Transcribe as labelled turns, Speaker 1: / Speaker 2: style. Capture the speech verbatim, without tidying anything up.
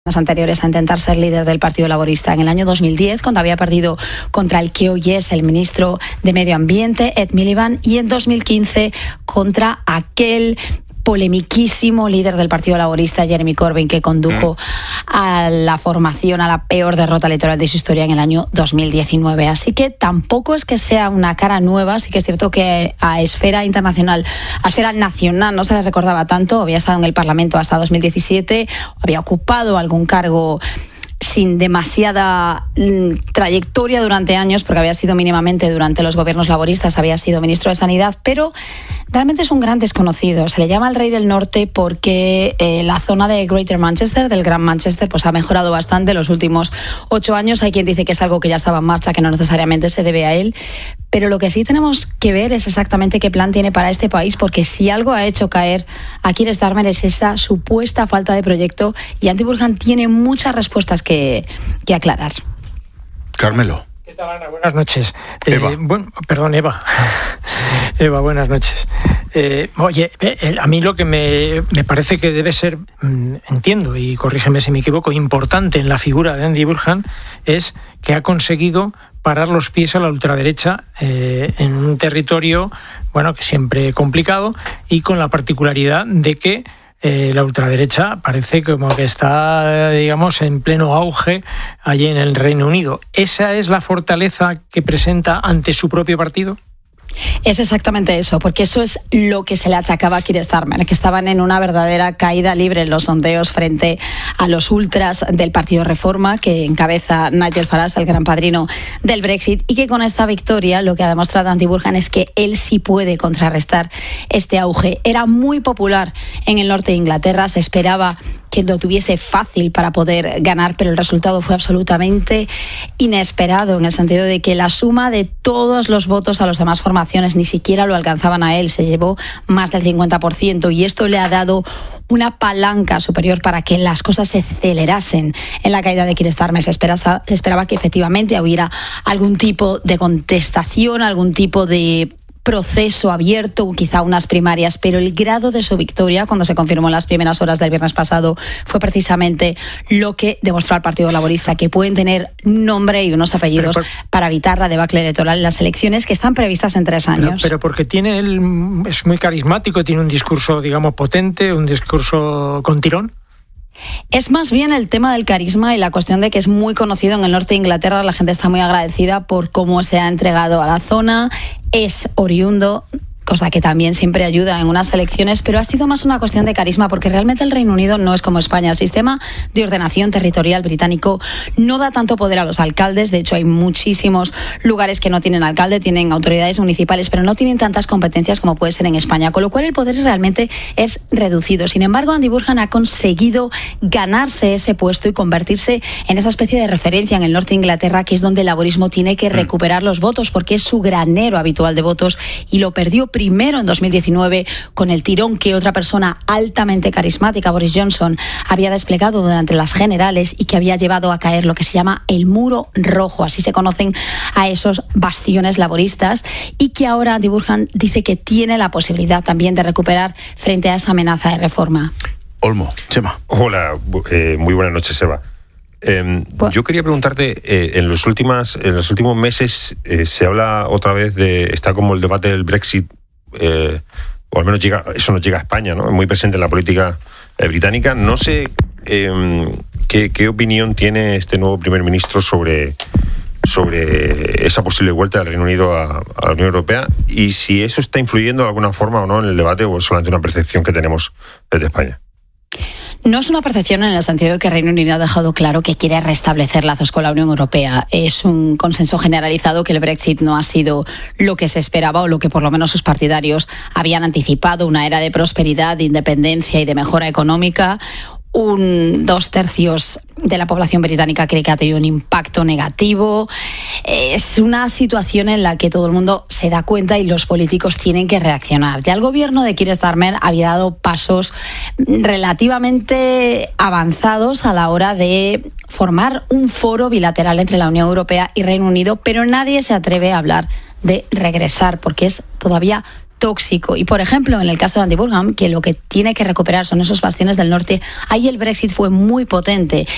Speaker 1: anteriores a intentar ser líder del Partido Laborista. En el año dos mil diez, cuando había perdido contra el que hoy es el ministro de Medio Ambiente, Ed Miliband, y en dos mil quince contra aquel polemiquísimo líder del Partido Laborista, Jeremy Corbyn, que condujo a la formación a la peor derrota electoral de su historia en el año dos mil diecinueve. Así que tampoco es que sea una cara nueva. Sí que es cierto que a esfera internacional, a esfera nacional no se le recordaba tanto. Había estado en el Parlamento hasta dos mil diecisiete, había ocupado algún cargo sin demasiada trayectoria durante años, porque había sido mínimamente durante los gobiernos laboristas, había sido ministro de Sanidad, pero realmente es un gran desconocido. Se le llama el Rey del Norte porque eh, la zona de Greater Manchester, del Gran Manchester, pues ha mejorado bastante en los últimos ocho años. Hay quien dice que es algo que ya estaba en marcha, que no necesariamente se debe a él, pero lo que sí tenemos que ver es exactamente qué plan tiene para este país, porque si algo ha hecho caer a Keir Starmer es esa supuesta falta de proyecto, y Andy Burnham tiene muchas respuestas que Que, que aclarar.
Speaker 2: Carmelo.
Speaker 3: ¿Qué tal, Ana? Buenas noches.
Speaker 2: Eva.
Speaker 3: Eh, bueno, perdón, Eva. Eva, buenas noches. Eh, oye, eh, a mí lo que me, me parece que debe ser, mmm, entiendo, y corrígeme si me equivoco, importante en la figura de Andy Burnham es que ha conseguido parar los pies a la ultraderecha eh, en un territorio, bueno, que siempre complicado, y con la particularidad de que Eh, la ultraderecha parece como que está, digamos, en pleno auge allí en el Reino Unido. ¿Esa es la fortaleza que presenta ante su propio partido?
Speaker 1: Es exactamente eso, porque eso es lo que se le achacaba a Keir Starmer, que estaban en una verdadera caída libre en los sondeos frente a los ultras del Partido Reforma, que encabeza Nigel Farage, el gran padrino del Brexit, y que con esta victoria lo que ha demostrado Andy Burnham es que él sí puede contrarrestar este auge. Era muy popular en el norte de Inglaterra, se esperaba que lo tuviese fácil para poder ganar, pero el resultado fue absolutamente inesperado, en el sentido de que la suma de todos los votos a las demás formaciones ni siquiera lo alcanzaban a él. Se llevó más del cincuenta por ciento, y esto le ha dado una palanca superior para que las cosas se acelerasen en la caída de Keir Starmer. Se esperaba, se esperaba que efectivamente hubiera algún tipo de contestación, algún tipo de proceso abierto, quizá unas primarias, pero el grado de su victoria, cuando se confirmó en las primeras horas del viernes pasado, fue precisamente lo que demostró al Partido Laborista, que pueden tener nombre y unos apellidos pero, pero, para evitar la debacle electoral en las elecciones que están previstas en tres años.
Speaker 3: Pero, pero porque tiene él, es muy carismático, tiene un discurso, digamos, potente, un discurso con tirón.
Speaker 1: Es más bien el tema del carisma y la cuestión de que es muy conocido en el norte de Inglaterra. La gente está muy agradecida por cómo se ha entregado a la zona. Es oriundo, cosa que también siempre ayuda en unas elecciones, pero ha sido más una cuestión de carisma, porque realmente el Reino Unido no es como España. El sistema de ordenación territorial británico no da tanto poder a los alcaldes. De hecho, hay muchísimos lugares que no tienen alcalde, tienen autoridades municipales, pero no tienen tantas competencias como puede ser en España, con lo cual el poder realmente es reducido. Sin embargo, Andy Burnham ha conseguido ganarse ese puesto y convertirse en esa especie de referencia en el norte de Inglaterra, que es donde el laborismo tiene que recuperar los votos, porque es su granero habitual de votos, y lo perdió primero en dos mil diecinueve con el tirón que otra persona altamente carismática, Boris Johnson, había desplegado durante las generales y que había llevado a caer lo que se llama el muro rojo, así se conocen a esos bastiones laboristas, y que ahora Andy Burnham dice que tiene la posibilidad también de recuperar frente a esa amenaza de reforma.
Speaker 2: Olmo, Chema.
Speaker 4: Hola, eh, muy buenas noches, Eva. Eh, bueno. Yo quería preguntarte, eh, en los últimas, en los últimos meses eh, se habla otra vez de, está como el debate del Brexit, Eh, o al menos llega, eso nos llega a España, ¿no? Es muy presente en la política eh, británica. No sé eh, qué, qué opinión tiene este nuevo primer ministro sobre, sobre esa posible vuelta del Reino Unido a, a la Unión Europea, y si eso está influyendo de alguna forma o no en el debate, o es solamente una percepción que tenemos desde España.
Speaker 1: No es una percepción en el sentido de que Reino Unido ha dejado claro que quiere restablecer lazos con la Unión Europea. Es un consenso generalizado que el Brexit no ha sido lo que se esperaba, o lo que por lo menos sus partidarios habían anticipado, una era de prosperidad, de independencia y de mejora económica. Un dos tercios de la población británica cree que ha tenido un impacto negativo. Es una situación en la que todo el mundo se da cuenta y los políticos tienen que reaccionar. Ya el gobierno de Keir Starmer había dado pasos relativamente avanzados a la hora de formar un foro bilateral entre la Unión Europea y Reino Unido, pero nadie se atreve a hablar de regresar, porque es todavía tóxico. Y, por ejemplo, en el caso de Andy Burnham, que lo que tiene que recuperar son esos bastiones del norte, ahí el Brexit fue muy potente